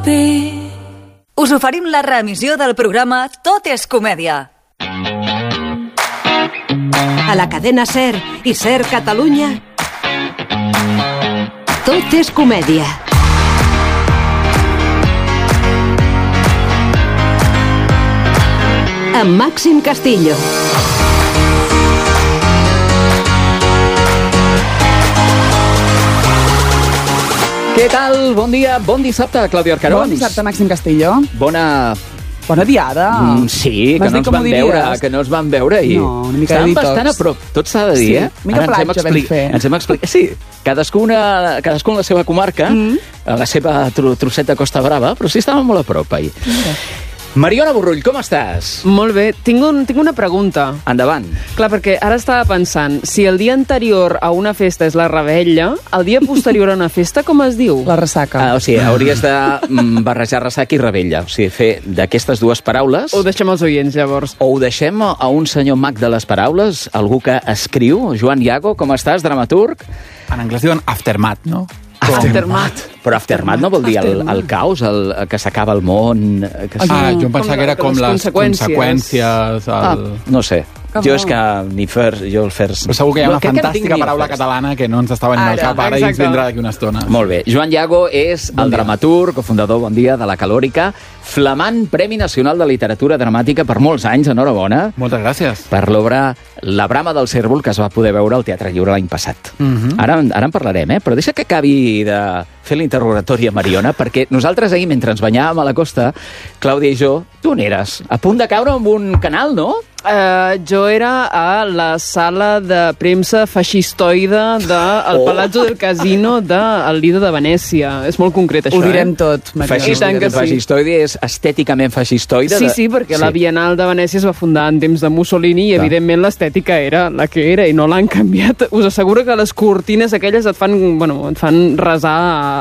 be. Us oferim la reemissió del programa Tot és comèdia. A la cadena SER i SER Catalunya, Tot és comèdia. Amb Màxim Castillo. Què tal? Bon dia, bon dissabte, Clàudia Arcarons. Bon dissabte, Màxim Castillo. Bona diada. Sí, que no ens van veure ahir. No, una mica de Estàvem detox. bastant a prop, tot s'ha de dir, Sí, eh? mica Ara platja vam fer. Ens hem explicat. Sí, cadascú en la seva comarca, a la seva trosset de Costa Brava, però sí estàvem molt a prop ahir. Mariona Borrull, com estàs? Molt bé. Tinc una pregunta. Endavant. Clar, perquè ara estava pensant, si el dia anterior a una festa és la revetlla, el dia posterior a una festa com es diu? La ressaca. O sigui, hauries de barrejar ressaca i revetlla. O sigui, fer d'aquestes dues paraules... Ho deixem als oients, llavors. O ho deixem a un senyor mag de les paraules, algú que escriu, Joan Iago, com estàs, dramaturg? En anglès diuen aftermath, no? Aftermath. Però aftermath no vol dir el caos, el que s'acaba el món... Jo em pensava que era com les conseqüències... No sé. Jo és que ni first, jo el first... Però segur que hi ha una crec que no tinc fantàstica ni el paraula first. catalana que no ens està venint al cap ara i ens vindrà d'aquí una estona. Molt bé. Joan Iago és el dramaturg, cofundador, bon dia, de La Calòrica, flamant Premi Nacional de Literatura Dramàtica per molts anys, enhorabona. Moltes gràcies. Per l'obra La brama del cérvol, que es va poder veure al Teatre Lliure l'any passat. Ara en parlarem, però deixa que acabi de fer l'interrogatori a Mariona, perquè nosaltres ahir, mentre ens banyàvem a la costa, Clàudia i jo, tu on eres? A punt de caure en un canal, no? Jo era a la sala de premsa feixistoide del Palazzo del Casino del Lido de Venècia. És molt concret, això, Ho direm tot, Mariona. I tant que sí. Feixistoide és estèticament feixistoide? Sí, perquè la Bienal de Venècia es va fundar en temps de Mussolini i, evidentment, l'estètica era la que era i no l'han canviat. Us asseguro que les cortines aquelles et fan resar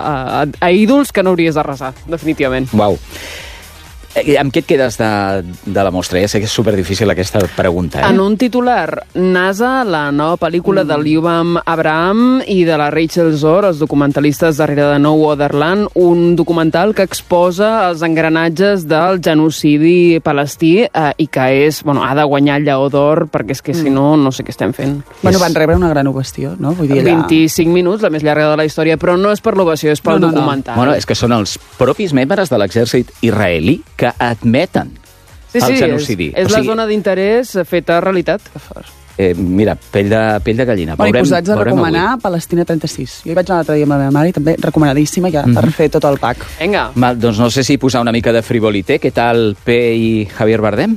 a ídols que no hauries de resar, definitivament. Uau. Amb què et quedes de la mostra? Ja sé que és superdifícil aquesta pregunta, En un titular, NASA, la nova pel·lícula del Yuval Abraham i de la Rachel Zor, els documentalistes darrere de No Otherland, un documental que exposa els engranatges del genocidi palestí i que ha de guanyar el Lleó d'Or, perquè és que si no sé què estem fent. Van rebre una gran ovació, no? Vull dir, 25 minuts, la més llarga de la història, però no és per l'ovació, és pel documental. Bueno, és que són els propis membres de l'exèrcit israelí que admeten el genocidi. És la zona d'interès feta realitat. Mira, pell de gallina. I posats a recomanar Palestina 36. Jo hi vaig anar l'altre dia amb la meva mare i també recomanadíssima ja per fer tot el pack. Vinga. Doncs no sé si posar una mica de frivolité. Què tal P i Javier Bardem?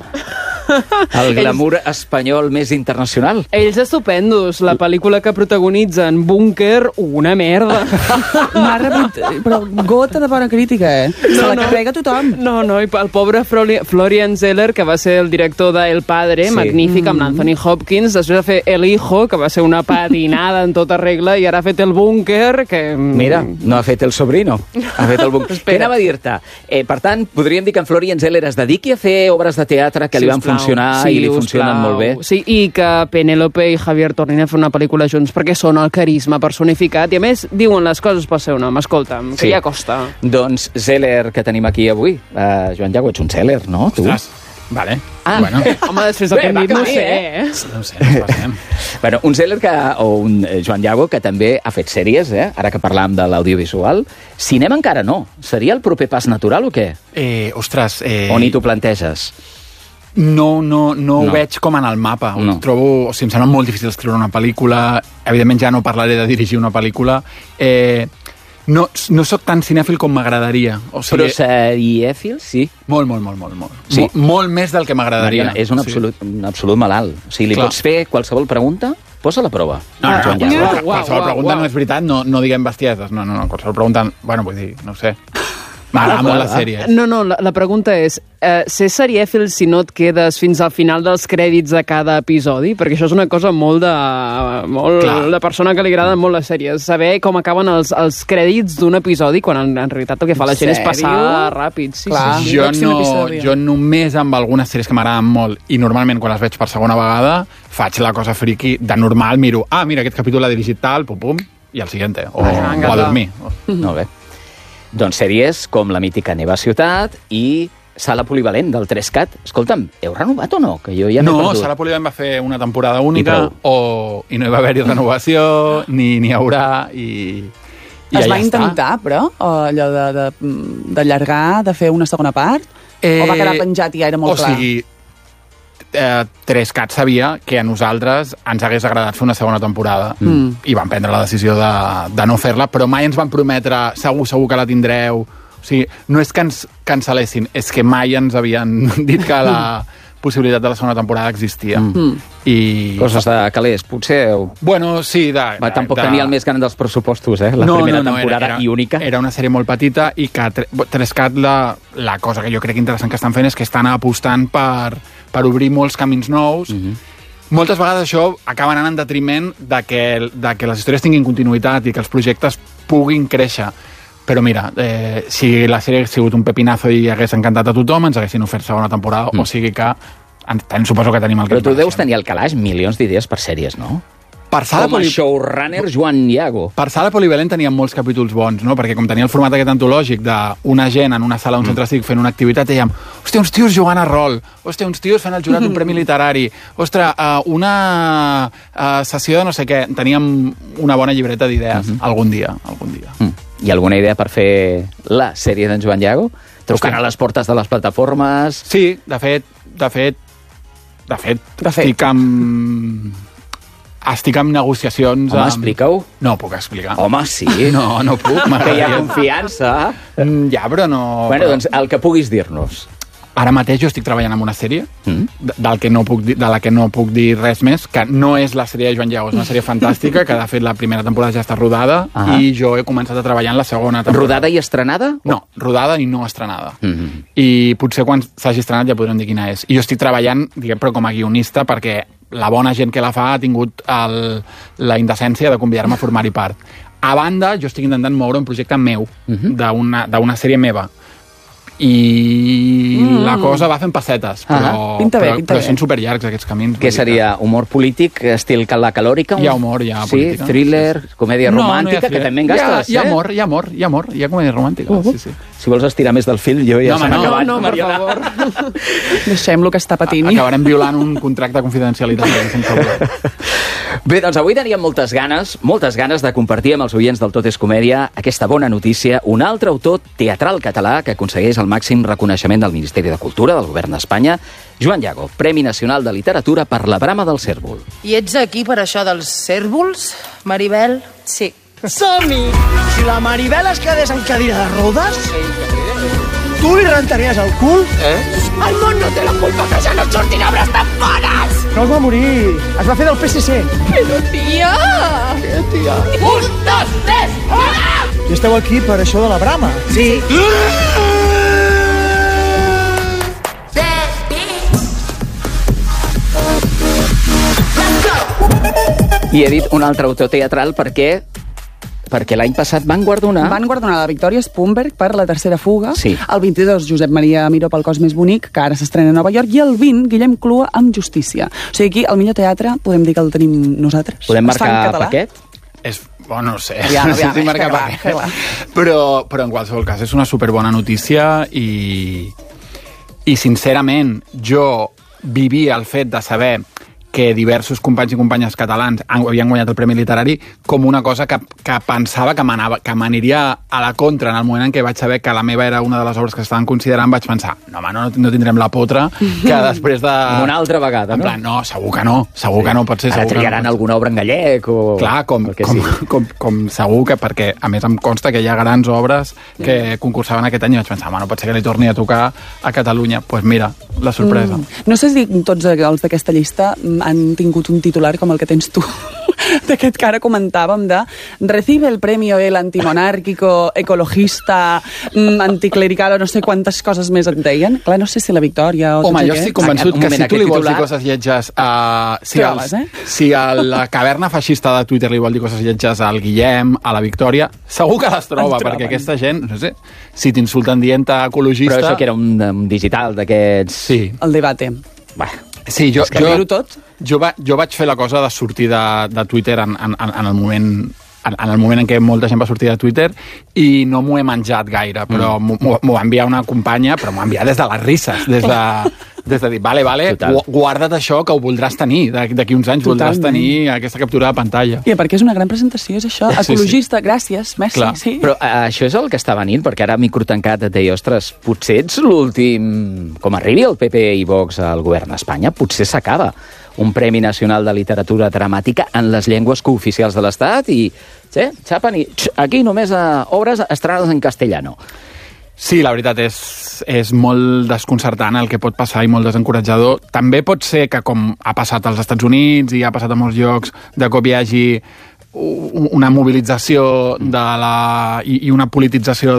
El glamour espanyol més internacional. Ells estupendos. La pel·lícula que protagonitzen, Búnquer, una merda. M'ha rebut, però gota de bona crítica, Se la carrega tothom. No, i el pobre Florian Zeller, que va ser el director de El Padre, magnífic, amb l'Anthony Hopkins, després va fer El Hijo, que va ser una patinada en tota regla, i ara ha fet El Búnquer, que... Mira, no ha fet El Sobrino, ha fet El Búnquer. Què anava a dir-te? Per tant, podríem dir que en Florian Zeller es dediqui a fer obres de teatre que li van funcionar i li funcionen molt bé. Sí, i que Penélope i Javier tornin a fer una pel·lícula junts perquè són el carisma personificat i a més diuen les coses pel seu nom. Escolta'm, que ja costa. Doncs Zeller, que tenim aquí avui. Joan Iago, ets un Zeller, no? Tu? Ostres, vale. Bueno. Home, després del que hem dit, no sé, No sé, ens passem. Bueno, un Zeller o un Joan Iago que també ha fet sèries, ara que parlàvem de l'audiovisual. Cinema encara no. Seria el proper pas natural o què? Ostres... O ni t'ho planteges? No ho veig com en el mapa. Trobo, em sembla molt difícil escriure una pel·lícula. Evidentment ja no parlaré de dirigir una pel·lícula. No sóc tan cinèfil com m'agradaria. Però serièfil, sí. Molt. Sí. Molt més del que m'agradaria. És un absolut malalt. O sigui, li pots fer qualsevol pregunta, posa la prova. Qualsevol pregunta no és veritat, no diguem bestieses. No, qualsevol pregunta... Bueno, vull dir, no ho sé. M'agrada molt la sèrie. No, la pregunta és, ser serièfil si no et quedes fins al final dels crèdits de cada episodi? Perquè això és una cosa molt de persona que li agrada molt les sèries. Saber com acaben els crèdits d'un episodi, quan en realitat el que fa la gent és passar ràpid. Sí. Jo només amb algunes sèries que m'agraden molt, i normalment quan les veig per segona vegada, faig la cosa friki de normal, miro, mira, aquest capítol l'ha dirigit tal, pum, i el siguiente, o a dormir. Molt bé. Doncs sèries com la mítica Neva Ciutat i Sala Polivalent del 3CAT. Escolta'm, heu renovat o no? Que jo ja m'he perdut. No, Sala Polivalent va fer una temporada única i no hi va haver-hi renovació, ni hi haurà, i es va intentar, però, allò d'allargar, de fer una segona part? O va quedar penjat i ja era molt clar? O sigui, 3CAT sabia que a nosaltres ens hagués agradat fer una segona temporada i van prendre la decisió de no fer-la, però mai ens van prometre segur que la tindreu. O sigui, no és que ens cancel·lessin, és que mai ens havien dit que la possibilitat de la segona temporada existia. I coses de calés, potser... Bueno, sí, tampoc tenia el més gran dels pressupostos, la primera temporada i única. Era una sèrie molt petita i que 3CAT la cosa que jo crec interessant que estan fent és que estan apostant per obrir molts camins nous. Moltes vegades això acaba anant en detriment de que les històries tinguin continuïtat i que els projectes puguin créixer. Però mira, si la sèrie hagués sigut un pepinazo i hagués encantat a tothom, ens haguessin ofert segona temporada, o sigui que suposo que tenim el que... Però tu deus tenir al calaix milions d'idees per sèries, no? Com a showrunner Joan Iago. Per Sala Polivalent teníem molts capítols bons, no? Perquè com tenia el format aquest antològic d'una gent en una sala, un centre cívic fent una activitat, dèiem, hòstia, uns tios jugant a rol, hòstia, uns tios fent el jurat d'un premi literari, ostres, una sessió de no sé què. Teníem una bona llibreta d'idees, algun dia. Hi ha alguna idea per fer la sèrie d'en Joan Iago? Trucant a les portes de les plataformes? Sí, de fet, estic amb negociacions... Home, explica-ho. No puc explicar. Home, sí. No puc. Que hi ha confiança. Ja, però no... Bueno, doncs el que puguis dir-nos. Ara mateix jo estic treballant en una sèrie de la que no puc dir res més, que no és la sèrie de Joan Iago, és una sèrie fantàstica, que de fet la primera temporada ja està rodada i jo he començat a treballar en la segona temporada. Rodada i estrenada? No, rodada i no estrenada. I potser quan s'hagi estrenat ja podrem dir quina és. I jo estic treballant, diguem, però com a guionista, perquè la bona gent que la fa ha tingut la indecència de convidar-me a formar-hi part. A banda, jo estic intentant moure un projecte meu, d'una sèrie meva, i la cosa va fent passetes, però són superllargs aquests camins. Què seria? Humor polític, estil La Calòrica? Hi ha humor, hi ha política. Sí, thriller, comèdia romàntica, que també en gastes, hi ha amor, hi ha comèdia romàntica, sí. Si vols estirar més del fil, jo ja s'han acabat. No, per favor. Deixem-lo que està patint. Acabarem violant un contracte de confidencialitat sense voler. Bé, doncs avui teníem moltes ganes de compartir amb els oients del Tot és Comèdia aquesta bona notícia. Un altre autor teatral català que aconsegueix el màxim reconeixement del Ministeri de Cultura del Govern d'Espanya, Joan Iago, Premi Nacional de Literatura per La Brama del Cérvol. I ets aquí per això dels cérvols, Maribel? Sí. Som-hi! Si la Maribel es quedés en cadira de rodes, tu li rentaries el cul? El món no té la culpa que ja no et surtin obres tan bones! No es va morir, es va fer del PSC. Però, tia! Què, tia? 1, 2, 3, I esteu aquí per això de la brama? Sí. I he dit un altre autor teatral perquè l'any passat van guardonar... Van guardonar la Victòria Spunberg per La tercera fuga, sí. El 22 Josep Maria Miró pel cos més bonic, que ara s'estrena a Nova York, i el 20 Guillem Clua amb Justícia. O sigui, aquí el millor teatre podem dir que el tenim nosaltres. Podem marcar paquet? Bueno, no sé. Aviam, Sí, marcar paquet. Però en qualsevol cas és una superbona notícia i sincerament jo vivia el fet de saber que diversos companys i companyes catalans havien guanyat el Premi Literari com una cosa que pensava que m'aniria a la contra en el moment en què vaig saber que la meva era una de les obres que estaven considerant. Vaig pensar, no, no tindrem la potra que després de... Una altra vegada, no? En plan, no, segur que no, pot ser. Ara triaran alguna obra en gallec o... Clar, com segur que, perquè a més em consta que hi ha grans obres que concursaven aquest any i vaig pensar, no pot ser que li torni a tocar a Catalunya. Doncs pues mira, la sorpresa. No sé si tots els d'aquesta llista han tingut un titular com el que tens tu, d'aquest que ara comentàvem de recibe el premio el antimonárquico, ecologista, anticlerical o no sé quantes coses més et deien. Clar, no sé si la Victòria o... Home, jo estic convençut que si tu li vols dir coses lletges... Si a la caverna feixista de Twitter li vol dir coses lletges al Guillem, a la Victòria, segur que les troba, perquè aquesta gent, no sé, si t'insulten dient ecologista... Però això que era un digital d'aquests... Sí. El debate. Sí, jo vaig fer la cosa de sortir de Twitter en el moment en el moment en què molta gent va sortir de Twitter, i no m'ho he menjat gaire, però m'ho va enviar una companya, però m'ho va enviar des de les risses, des de dir, vale, guarda't això, que ho voldràs tenir, d'aquí uns anys voldràs tenir aquesta captura de pantalla. I perquè és una gran presentació, és això. Ecologista, gràcies, merci. Sí. Però això és el que està venint, perquè ara microtancat et deia, ostres, potser ets l'últim... Com arribi el PP i Vox al govern d'Espanya, potser s'acaba un Premi Nacional de Literatura Dramàtica en les llengües cooficials de l'Estat i, xapen, aquí només obres estrenades en castellano. Sí, la veritat és molt desconcertant el que pot passar i molt desencoratjador. També pot ser que, com ha passat als Estats Units i ha passat a molts llocs, de cop hi hagi una mobilització i una politització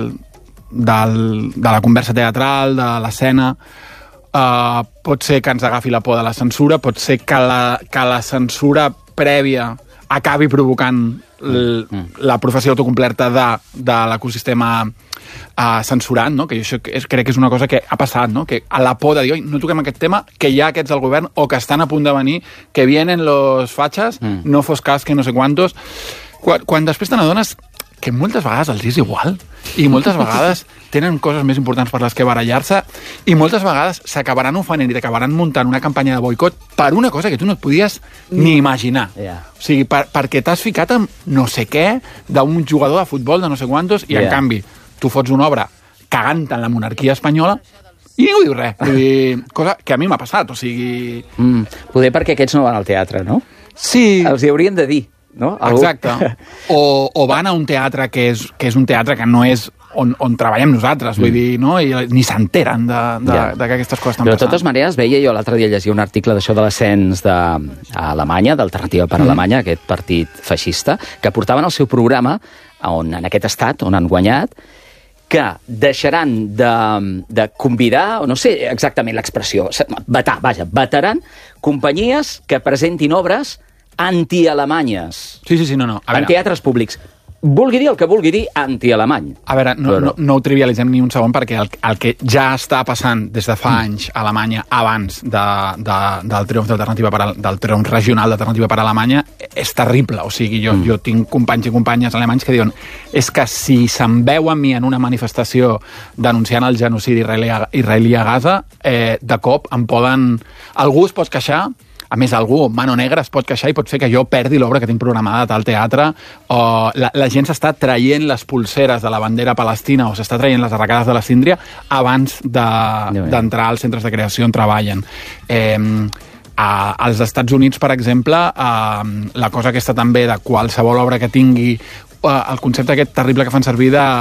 de la conversa teatral, de l'escena. Pot ser que ens agafi la por de la censura, pot ser que la censura prèvia acabi provocant la professió autocomplerta de l'ecosistema censurant, no? Que això crec que és una cosa que ha passat, no? Que a la por de dir, oi, no toquem aquest tema, que hi ha aquests del govern o que estan a punt de venir, que vienen los fachas, no fos cas que no sé quantos. Quan després te n'adones que moltes vegades els és igual i moltes vegades tenen coses més importants per les que barallar-se i moltes vegades s'acabaran ofenent i t'acabaran muntant una campanya de boicot per una cosa que tu no et podies ni imaginar. O sigui, perquè t'has ficat en no sé què d'un jugador de futbol de no sé quantos i en canvi tu fots una obra cagant en la monarquia espanyola i ningú diu res. Vull dir, cosa que a mi m'ha passat, o sigui... Poder perquè aquests no van al teatre, no? Sí. Els hi haurien de dir. No? Exacte. O van a un teatre que és un teatre que no és on treballem nosaltres, vull dir, no? I ni s'enteren de que aquestes coses estan passant. De totes maneres, veia jo l'altre dia llegia un article d'això de l'ascens d'Alemanya, d'Alternativa per Alemanya, aquest partit feixista, que portaven el seu programa en aquest estat on han guanyat, que deixaran de convidar, o no sé exactament l'expressió, vetaran companyies que presentin obres anti-alemanyes. Sí, no. En teatres públics. Vulgui dir el que vulgui dir anti-alemany. A veure, no ho trivialitzem ni un segon, perquè el que ja està passant des de fa anys a Alemanya, abans del triomf del triomf regional d'Alternativa per Alemanya, és terrible. O sigui, jo tinc companys i companyes alemanys que diuen és que si se'n veu a mi en una manifestació denunciant el genocidi israelí a Gaza, de cop em poden... Algú es pot queixar. A més, algú, mano negra, es pot queixar i pot fer que jo perdi l'obra que tinc programada de tal teatre, o la gent s'està traient les pulseres de la bandera palestina o s'està traient les arracades de la síndria abans d'entrar als centres de creació on treballen. Als Estats Units, per exemple, la cosa aquesta també de qualsevol obra que tingui el concepte aquest terrible que fan servir de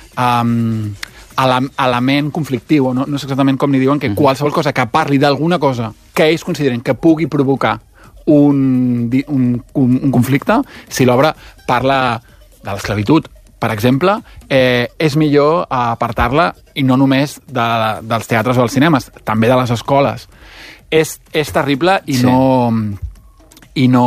element conflictiu, no sé exactament com ni diuen, que qualsevol cosa que parli d'alguna cosa que ells consideren que pugui provocar un conflicte, si l'obra parla de l'esclavitud, per exemple, és millor apartar-la, i no només dels teatres o dels cinemes, també de les escoles. És terrible i no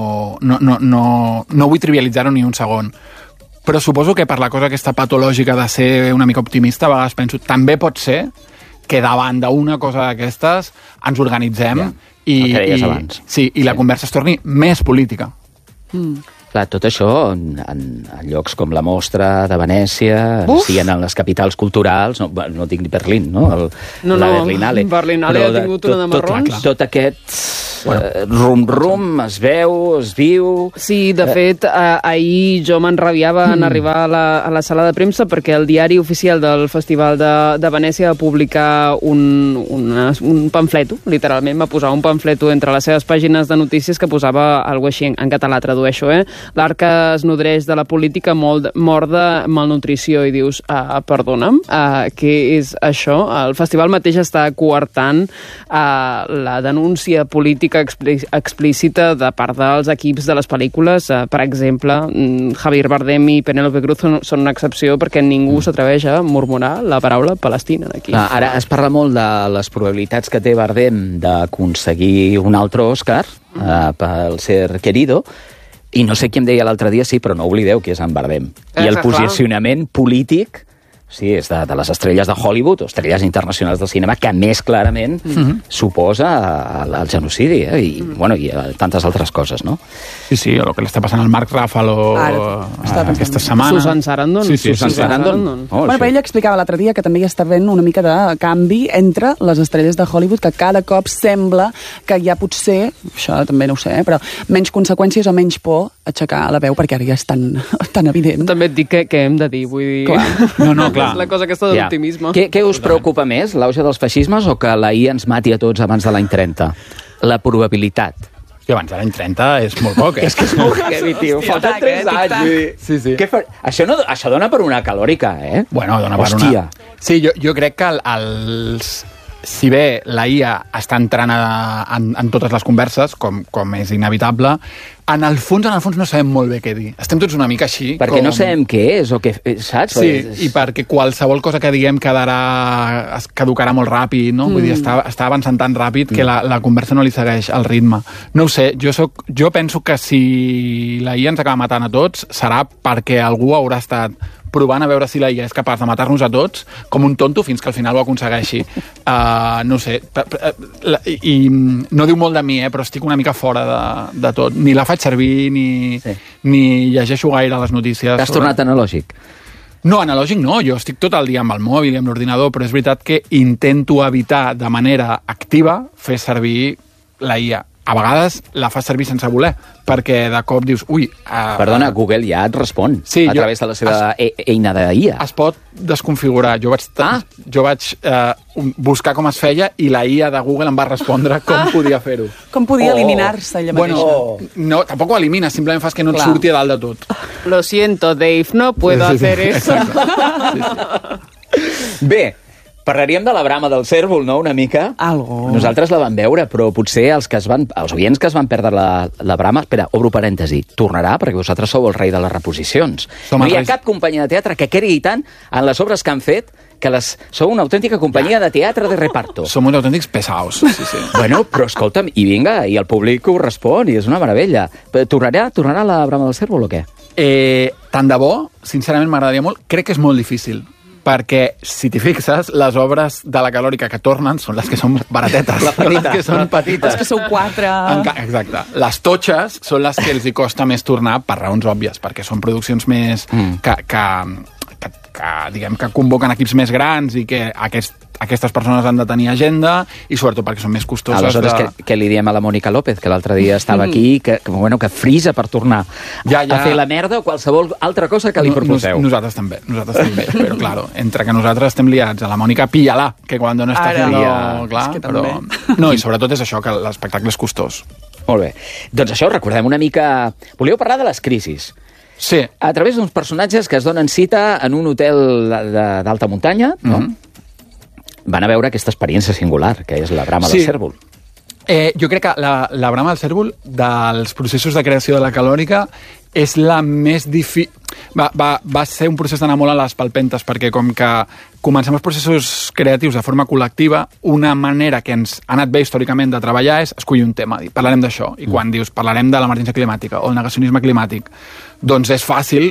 vull trivialitzar-ho ni un segon. Però suposo que per la cosa aquesta patològica de ser una mica optimista, a vegades penso, també pot ser que davant d'una cosa d'aquestes ens organitzem i la conversa es torni més política. Clar, tot això en llocs com la Mostra de Venècia, siguin en les capitals culturals, no dic ni Berlín, no? La Berlinale. Berlinale ha tingut una de marrons. Tot aquest rum-rum, es veu, es viu... Sí, de fet, ahir jo m'enrabiava en arribar a la sala de premsa perquè el diari oficial del Festival de Venècia va publicar un pamfleto, literalment va posar un pamfleto entre les seves pàgines de notícies que posava alguna cosa així, en català tradueixo, l'art que es nodreix de la política mor de malnutrició, i dius, perdona'm, què és això? El festival mateix està coartant la denúncia política explícita de part dels equips de les pel·lícules. Per exemple, Javier Bardem i Penélope Cruz són una excepció perquè ningú s'atreveix a murmurar la paraula Palestina aquí. Ara es parla molt de les probabilitats que té Bardem d'aconseguir un altre Òscar pel Ser Querido, i no sé qui em deia l'altre dia, sí, però no oblideu qui és en Bardem. I el posicionament polític Sí, és de les estrelles de Hollywood o estrelles internacionals del cinema que més clarament suposa el genocidi, i tantes altres coses, no? Sí, el que li està passant al Mark Ruffalo aquesta setmana. Susan Sarandon. Sí, Susan Sarandon. Però ella explicava l'altre dia que també hi està havent una mica de canvi entre les estrelles de Hollywood, que cada cop sembla que hi ha potser, això també no ho sé, però menys conseqüències o menys por aixecar la veu, perquè ara ja és tan evident. També et dic que hem de dir, vull dir... Clar. No, clar. És la cosa aquesta de l'optimisme. Què us preocupa més, l'auge dels feixismes o que la IA ens mati a tots abans de l'any 30? La probabilitat. I abans de l'any 30 és molt poc, És que és molt heavy, tio. Falten 3 anys. Sí. Això dona per una calòrica, eh? Bueno, dona per una... Sí, jo crec que si bé la IA està entrant en totes les converses, com és inevitable, en el fons no sabem molt bé què dir. Estem tots una mica així. Perquè no sabem què és o què... Saps? Sí, i perquè qualsevol cosa que diguem caducarà molt ràpid, no? Vull dir, està avançant tan ràpid que la conversa no li segueix el ritme. No ho sé, jo penso que si la IA ens acaba matant a tots serà perquè algú haurà estat provant a veure si la IA és capaç de matar-nos a tots com un tonto fins que al final ho aconsegueixi. No ho sé. I no diu molt de mi, però estic una mica fora de tot. Ni la faig servir, ni llegeixo gaire les notícies. T'has tornat analògic? No, analògic no. Jo estic tot el dia amb el mòbil i amb l'ordinador, però és veritat que intento evitar de manera activa fer servir la IA. A vegades la fas servir sense voler, perquè de cop dius, ui... Perdona, Google ja et respon a través de la seva eina d'IA. Es pot desconfigurar. Jo vaig buscar com es feia i la IA de Google em va respondre com podia fer-ho. Com podia eliminar-se ella mateixa. No, tampoc ho elimina, simplement fas que no et surti a dalt de tot. Lo siento, Dave, no puedo hacer eso. Bé, parlaríem de la brama del cérvol, no?, una mica. Algo. Nosaltres la vam veure, però potser els oients que es van perdre la brama... Espera, obro parèntesi. Tornarà, perquè vosaltres sou el rei de les reposicions. No hi ha cap companyia de teatre que cregui tant en les obres que han fet que sou una autèntica companyia de teatre de reparto. Som uns autèntics pesaos. Sí. Bueno, però escolta'm, i vinga, i el públic ho respon, i és una meravella. Tornarà la brama del cérvol o què? Tant de bo, sincerament m'agradaria molt. Crec que és molt difícil. Perquè, si t'hi fixes, les obres de la Calòrica que tornen són les que són baratetes. Les que són petites. Les que sou 4. Exacte. Les totxes són les que els hi costa més tornar per raons òbvies, perquè són produccions més que convoquen equips més grans i que aquestes persones han de tenir agenda i sobretot perquè són més costoses. Aleshores, què li diem a la Mònica López, que l'altre dia estava aquí, que frisa per tornar a fer la merda o qualsevol altra cosa que li proposeu? Nosaltres també. Però, claro, entre que nosaltres estem liats a la Mònica, pilla-la, que quan no està fent... Clar, però... No, i sobretot és això, que l'espectacle és costós. Molt bé. Doncs això, recordem una mica... Volíeu parlar de les crisis. Sí. A través d'uns personatges que es donen cita en un hotel d'alta muntanya, no? Van a veure aquesta experiència singular, que és la brama del cérvol. Jo crec que la brama del cérvol, dels processos de creació de la Calòrica, és la més difícil... Va ser un procés d'anar molt a les palpentes, perquè com que comencem els processos creatius de forma col·lectiva, una manera que ens ha anat bé històricament de treballar és escollir un tema, dir, parlarem d'això, i quan dius parlarem de l'emergència climàtica o el negacionisme climàtic, doncs és fàcil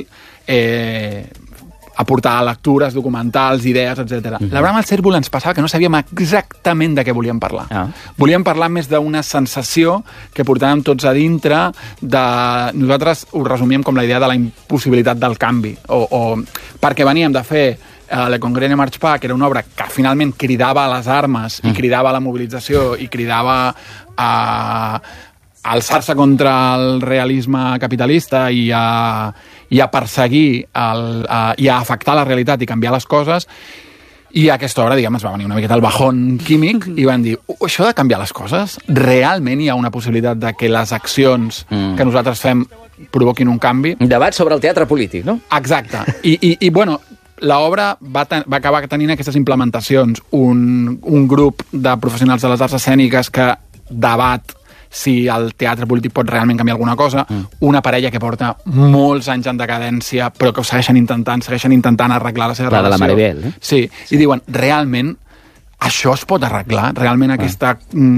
aportar lectures, documentals, idees, etc. La brama del cérvol ens passava que no sabíem exactament de què volíem parlar. Volíem parlar més d'una sensació que portàvem tots a dintre de... Nosaltres ho resumíem com la idea de la impossibilitat del canvi, o perquè veníem de fer Le Congrès March Pa, que era una obra que finalment cridava a les armes i cridava a la mobilització i cridava a alçar-se contra el realisme capitalista i a perseguir i a afectar la realitat i canviar les coses. I a aquesta obra, diguem, es va venir una miqueta el bajón químic i van dir, això de canviar les coses, realment hi ha una possibilitat de que les accions que nosaltres fem provoquin un canvi? Debat sobre el teatre polític, no? Exacte. I bueno, l'obra va acabar tenint aquestes implementacions. Un grup de professionals de les arts escèniques que debat si el teatre polític pot realment canviar alguna cosa, una parella que porta molts anys en decadència, però que ho segueixen intentant arreglar la seva relació. La de la Maribel, eh? Sí, i diuen, realment això es pot arreglar, realment aquesta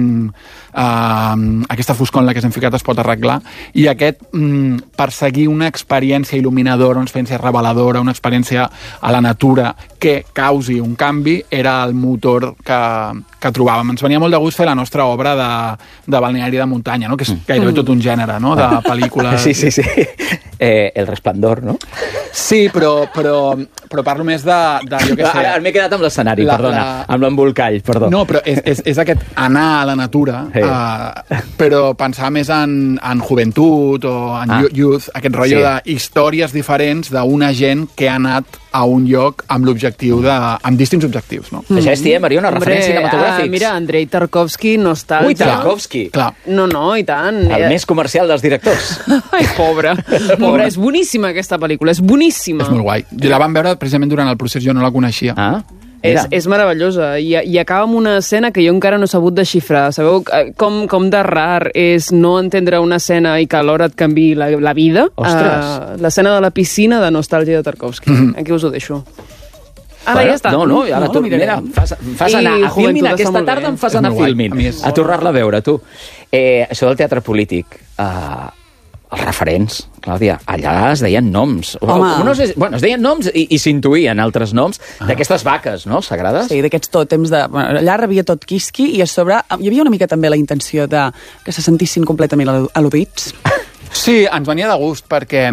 foscor en la que s'hem ficat es pot arreglar, i aquest perseguir una experiència il·luminadora, una experiència reveladora, una experiència a la natura que causi un canvi, era el motor que trobàvem. Ens venia molt de gust fer la nostra obra de balneari de muntanya, no? Que és gairebé tot un gènere, no? De pel·lícules... Sí. El Resplandor, no? Sí, però parlo més de jo què sé... Ara m'he quedat amb l'escenari, perdona, amb l'embolcall, perdó. No, però és aquest anar a la natura, però pensar més en joventut o en youth, aquest rotllo de històries diferents d'una gent que ha anat a un lloc amb l'objectiu amb distints objectius, no? Això és, Mariona, referents cinematogràfics. Mira, Andrei Tarkovsky, nostàlgia. Ui, Tarkovsky. Clar. No, i tant. El més comercial dels directors. Ai, pobre. És boníssima aquesta pel·lícula, és boníssima. És molt guai. Jo la vam veure precisament durant el procés, jo no la coneixia. És meravellosa i acaba amb una escena que jo encara no he sabut desxifrar. Sabeu com de rar és no entendre una escena i que alhora et canvi la vida? Ostres! L'escena de la piscina de nostàlgia de Tarkovsky. Aquí us ho deixo. Ara ja està. No, ara tu, mira, em fas anar a Filmin, aquesta tarda em fas anar a Filmin, a tornar-la a veure, tu. Això del teatre polític, els referents, Clàudia, allà es deien noms. Es deien noms i s'intuïen altres noms d'aquestes vaques, no?, sagrades. Sí, d'aquests tòtems de... Allà rebia tot quisqui i a sobre hi havia una mica també la intenció de que se sentissin completament al·ludits. Sí, ens venia de gust perquè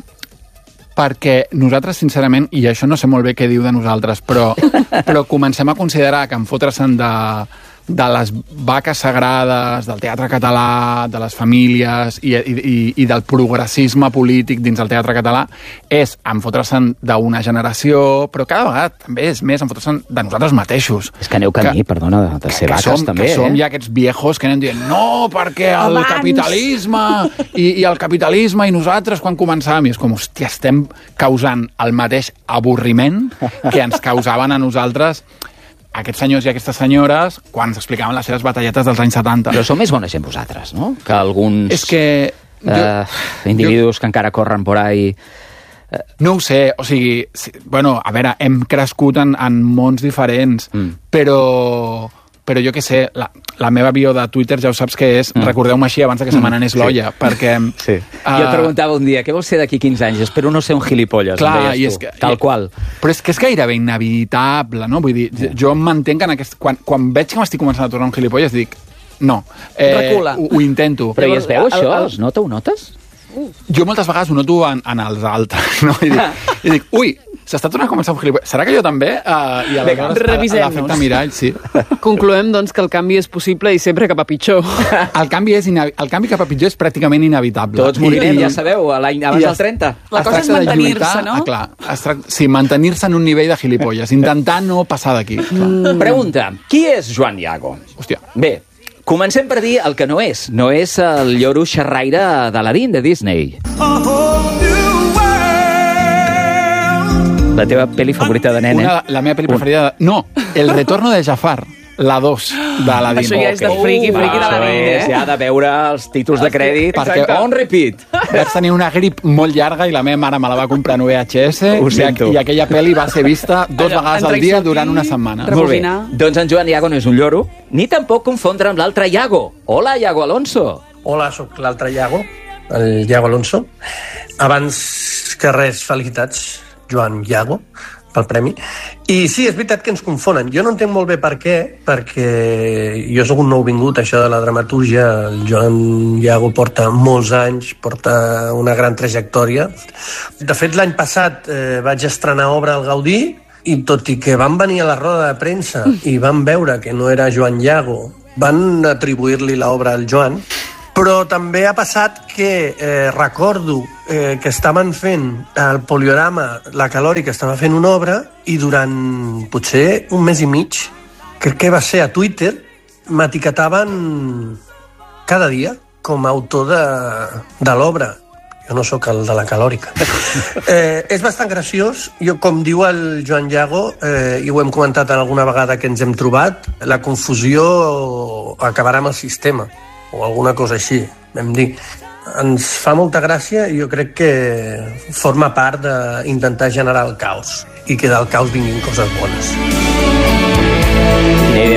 nosaltres, sincerament, i això no sé molt bé què diu de nosaltres, però comencem a considerar que en fotre-se'n de les vaques sagrades, del teatre català, de les famílies i del progressisme polític dins del teatre català és en fotre-se'n d'una generació, però cada vegada també és més en fotre-se'n de nosaltres mateixos. És que aneu camí, perdona, de ser vaques també, som ja aquests viejos que anem dient no, perquè el capitalisme i el capitalisme i nosaltres quan començàvem, i és com, hòstia, estem causant el mateix avorriment que ens causaven a nosaltres aquests senyors i aquestes senyores quan ens explicaven les seves batalletes dels anys 70. Però sou més bona gent vosaltres, no?, que alguns individus que encara corren por ahí. No ho sé, o sigui, a veure, hem crescut en mons diferents, però jo què sé, la meva bio de Twitter ja ho saps que és recordeu-me així abans que se me n'anés l'olla, perquè... Sí. Jo et preguntava un dia, què vols ser d'aquí 15 anys? Espero no ser un gilipolles, clar, em deies tu, tal qual. Però és que és gairebé inevitable, no? Vull dir, jo em mantenc en aquest... Quan veig que m'estic començant a tornar un gilipolles, dic, no. Recula. Ho intento. Però i es veu això? Es nota? Ho notes? Jo moltes vegades ho noto en els altres, no? I dic, ui, s'està tornant a començar un gilipolles. Serà que jo també? I aleshores l'efecte mirall, sí. Concloem, doncs, que el canvi és possible i sempre cap a pitjor. El canvi cap a pitjor és pràcticament inevitable. Tots morirem, ja sabeu, abans del 30. La cosa és mantenir-se, no? Clar, sí, mantenir-se en un nivell de gilipolles, intentar no passar d'aquí. Pregunta, qui és Joan Iago? Hòstia. Bé, comencem per dir el que no és. No és el lloro xerraire d'Aladín, de Disney. La teva pel·li favorita de nen, La meva pel·li preferida... No, El retorno de Jafar, la 2 d'Aladín. Això ja és de friqui de l'Aladín, Ja de veure els títols de crèdit. Perquè on repeat. Vaig tenir una grip molt llarga i la meva mare me la va comprar en VHS i aquella pel·li va ser vista 2 vegades al dia durant una setmana. Molt bé. Doncs en Joan Iago no és un lloro, ni tampoc confondre amb l'altre Iago. Hola, Iago Alonso. Hola, sóc l'altre Iago, el Iago Alonso. Abans que res, felicitats, Joan Iago, pel premi. I sí, és veritat que ens confonen. Jo no entenc molt bé per què, perquè jo sóc un nouvingut, això de la dramatúrgia. El Joan Iago porta molts anys, porta una gran trajectòria. De fet, l'any passat vaig estrenar obra al Gaudí, i tot i que van venir a la roda de premsa i van veure que no era Joan Iago, van atribuir-li l'obra al Joan, però també ha passat que recordo que estaven fent el Poliorama, la Calòrica estava fent una obra i durant potser un mes i mig, crec que va ser a Twitter, m'etiquetaven cada dia com a autor de l'obra. Jo no sóc el de la Calòrica. És bastant graciós. Jo, com diu el Joan Iago, i ho hem comentat alguna vegada que ens hem trobat, la confusió acabarà amb el sistema, o alguna cosa així, vam dir. Ens fa molta gràcia i jo crec que forma part d'intentar generar el caos i que del caos vinguin coses bones. Quina idea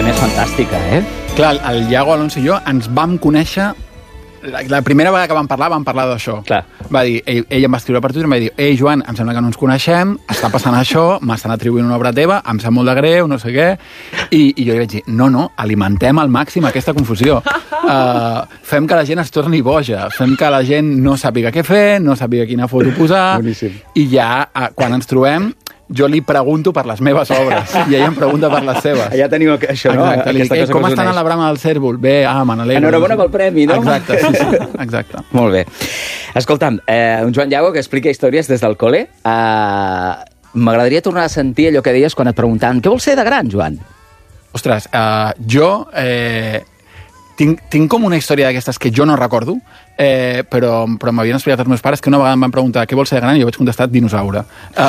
fantàstica, eh? Clar, el Iago Alonso i jo ens vam conèixer... La primera vegada que vam parlar d'això. Clar. Va dir, ell em va escriure per Twitter i em va dir: ei, Joan, em sembla que no ens coneixem, està passant això, m'estan atribuint una obra teva, em sap molt de greu, no sé què. I jo li vaig dir, no, alimentem al màxim aquesta confusió. Fem que la gent es torni boja, fem que la gent no sàpiga què fer, no sàpiga quina foto posar. Boníssim. I ja, quan ens trobem, jo li pregunto per les meves obres i ell em pregunta per les seves. Ja teniu això, no? Exacte, li dic, com estan a la brama del cèrvol? Bé, me n'alegro. Enhorabona pel premi, no? Exacte, sí, exacte. Molt bé. Escolta'm, un Joan Iago que explica històries des del col·le. M'agradaria tornar a sentir allò que deies quan et preguntaven què vols ser de gran, Joan? Ostres, jo tinc com una història d'aquestes que jo no recordo, però m'havien explicat els meus pares que una vegada em van preguntar què vols ser de gran i jo vaig contestar dinosaure.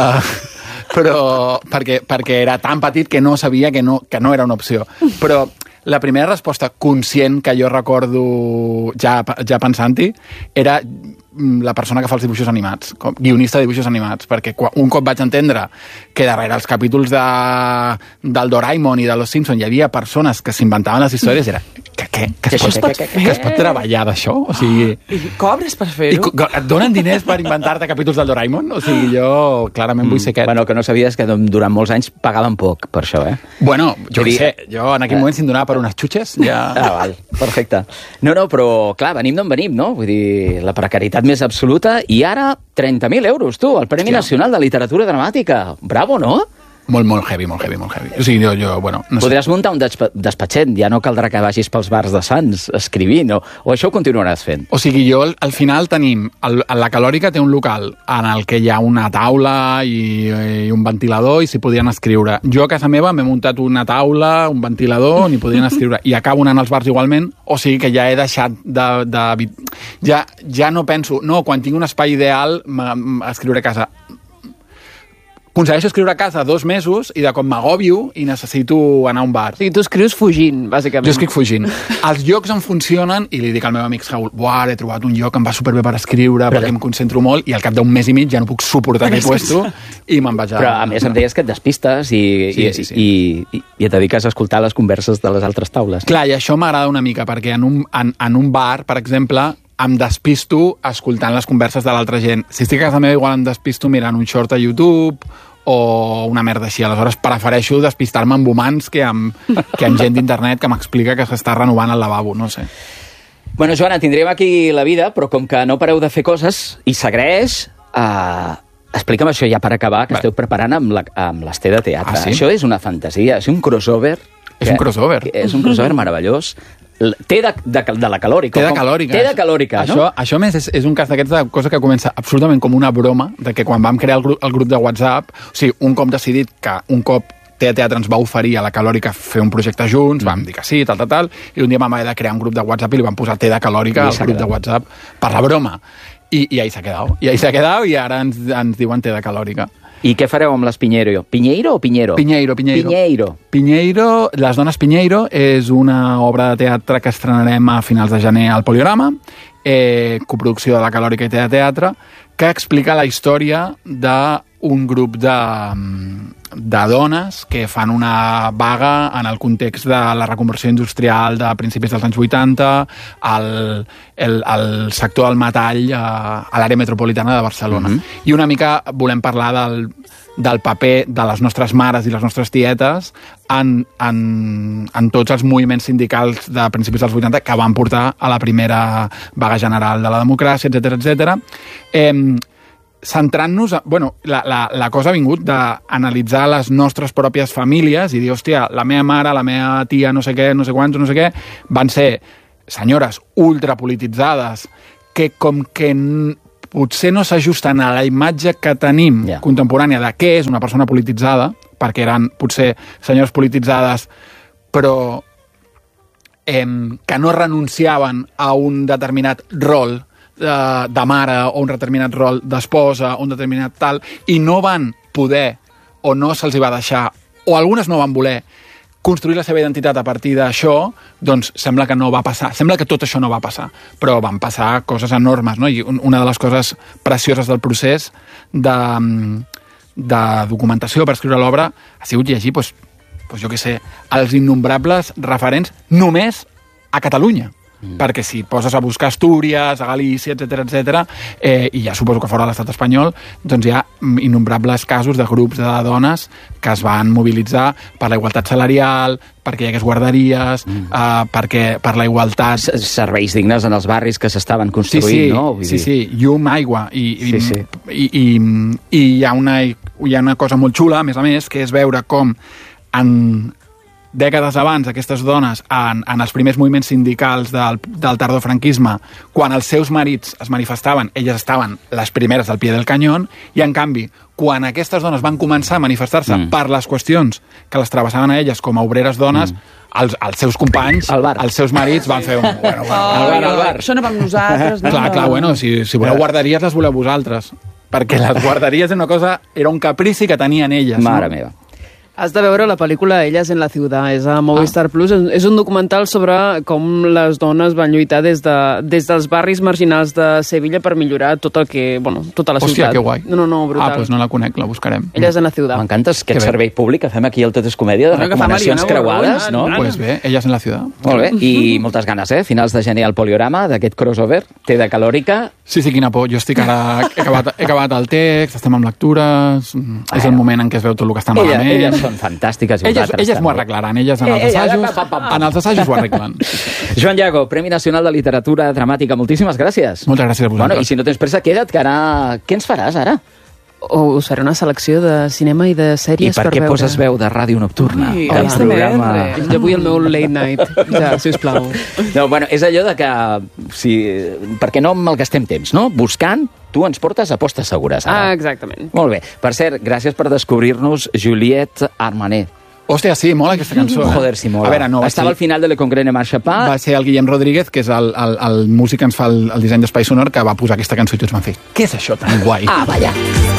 Però perquè era tan petit que no sabia que no era una opció. Però la primera resposta conscient que jo recordo ja pensant-hi era la persona que fa els dibuixos animats, com guionista de dibuixos animats, perquè un cop vaig entendre que darrere els capítols del Doraemon i de Los Simpson hi havia persones que s'inventaven les històries, era que es pot treballar d'això? O sigui... I cobres per fer-ho? Et donen diners per inventar-te capítols del Doraemon? O sigui, jo clarament vull ser aquest. Bueno, que no sabies que durant molts anys pagaven poc per això, eh? Bueno, jo què sé, jo en aquell moment si em donava per unes xutxes ja... Val, perfecte. No, però clar, venim d'on venim, no? Vull dir, la precarietat més absoluta i ara 30.000 euros, tu, el Premi Nacional de Literatura Dramàtica. Bravo, no? Molt heavy. O sigui, jo bueno... No podràs muntar un despatxet, ja no caldrà que vagis pels bars de Sants escrivint, o això ho continuaràs fent? O sigui, al final tenim... La Calòrica té un local en el que hi ha una taula i un ventilador i s'hi podien escriure. Jo a casa meva m'he muntat una taula, un ventilador, on hi podien escriure. I acabo anant als bars igualment, o sigui que ja he deixat ja no penso... No, quan tinc un espai ideal, escriure a casa... Aconsegueixo escriure a casa 2 mesos i de com m'agòbio i necessito anar a un bar. O sigui, tu escrius fugint, bàsicament. Jo escric fugint. Els llocs em funcionen i li dic al meu amic Saúl, he trobat un lloc que em va superbé per escriure, perquè em concentro molt i al cap d'un mes i mig ja no puc suportar aquell puesto i me'n vaig a... Però a més em deies que et despistes i et dediques a escoltar les converses de les altres taules. Clar, i això m'agrada una mica, perquè en un bar, per exemple, em despisto escoltant les converses de l'altra gent. Si estic a casa meva, igual em despisto mirant un short a YouTube o una merda així. Aleshores, prefereixo despistar-me amb humans que amb gent d'internet que m'explica que s'està renovant el lavabo, no sé. Bueno, Joana, tindrem aquí la vida, però com que no pareu de fer coses i segueix, explica'm això ja per acabar, que esteu preparant amb l'Esté de Teatre. Ah, sí? Això és una fantasia, és un crossover. És un crossover. És un crossover meravellós. Té de la Calòrica. Té de Calòrica. Té de Calòrica, no? Això més és un cas d'aquests de cosa que comença absolutament com una broma, de que quan vam crear el grup de WhatsApp, o sigui, un cop decidit que un cop Teatre ens va oferir a la Calòrica fer un projecte junts, vam dir que sí, tal, i un dia vam haver de crear un grup de WhatsApp i li vam posar Té de Calòrica al grup de WhatsApp per la broma. I ahí s'ha quedat. I ara ens diuen Té de Calòrica. I què fareu amb les Piñeiro? Piñeiro o Piñero? Piñeiro. Piñeiro, Les dones Piñeiro, és una obra de teatre que estrenarem a finals de gener al Poliorama, coproducció de la Calòrica i Té de Teatre, que explica la història d'un grup de dones que fan una vaga en el context de la reconversió industrial de principis dels anys 80 al sector del metall a l'àrea metropolitana de Barcelona. I una mica volem parlar del paper de les nostres mares i les nostres tietes en tots els moviments sindicals de principis dels 80 que van portar a la primera vaga general de la democràcia, etc. Centrant-nos... Bueno, la cosa ha vingut d'analitzar les nostres pròpies famílies i dir, hòstia, la meva mare, la meva tia, no sé què, no sé quants, no sé què, van ser senyores ultrapolititzades que com que potser no s'ajusten a la imatge que tenim contemporània de què és una persona polititzada, perquè eren potser senyores polititzades, però que no renunciaven a un determinat rol de mare o un determinat rol d'esposa o un determinat tal, i no van poder o no se'ls va deixar, o algunes no van voler construir la seva identitat a partir d'això, doncs sembla que no va passar. Sembla que tot això no va passar, però van passar coses enormes, no? I una de les coses precioses del procés de documentació per escriure l'obra ha sigut llegir doncs jo què sé, els innombrables referents només a Catalunya. Perquè si poses a buscar Astúries, a Galícia, etc, i ja suposo que fora de l'estat espanyol, doncs hi ha innombrables casos de grups de dones que es van mobilitzar per la igualtat salarial, perquè hi hagués guarderies, per la igualtat... Serveis dignes en els barris que s'estaven construint, no? Sí, llum, aigua. I hi ha una cosa molt xula, a més, que és veure com en dècades abans, aquestes dones, en els primers moviments sindicals del tardofranquisme, quan els seus marits es manifestaven, elles estaven les primeres al pie del canyón, i en canvi, quan aquestes dones van començar a manifestar-se per les qüestions que les travessaven a elles com a obreres dones, els seus companys, els seus marits van fer un... Al bar. Això no vam nosaltres. Clar, bueno, si voleu guarderies, les voleu vosaltres. Perquè les guarderies era un caprici que tenien elles. Mare meva. Has de veure la pel·lícula Elles en la ciutat, és a Movistar Plus. És un documental sobre com les dones van lluitar des dels barris marginals de Sevilla per millorar tot el que... Bueno, tota la ciutat. Hòstia, que guai. No, brutal. Doncs no la conec, la buscarem. Elles en la ciutat. M'encanta aquest servei públic que fem aquí al Tot és Comèdia, de recomanacions creuades, no? Pues bé, Elles en la ciutat. Molt bé, i moltes ganes, Finals de gener al Poliorama, d'aquest crossover, té de calòrica. Sí, quina por. Jo estic ara... He acabat el text, estem amb lectures... És el moment en què es veu tot el que està malament. Elles són fantàstiques. Elles m'ho arreglaran, elles en els assajos ho arreglen. Joan Llago, Premi Nacional de Literatura Dramàtica, moltíssimes gràcies. Moltes gràcies a vosaltres. Bueno, i si no tens pressa, queda't, que ara... Què ens faràs, ara? Us faré una selecció de cinema i de sèries per veure. I per què poses veu de ràdio nocturna? Del programa... Jo vull el meu late night, ja, sisplau. No, bueno, és allò de que... Per què no malgastem temps, no? Buscant, tu ens portes a postes segures, ara. Exactament. Molt bé. Per cert, gràcies per descobrir-nos Juliette Armanet. Hòstia, sí, mola aquesta cançó. Joder, sí, mola. A veure, no, estava al final de Le Congrès Marche Pas. Va ser el Guillem Rodríguez, que és el músic que ens fa el disseny d'espai sonor, que va posar aquesta cançó i tots van fer, què és això tan guai? Ah, vaja.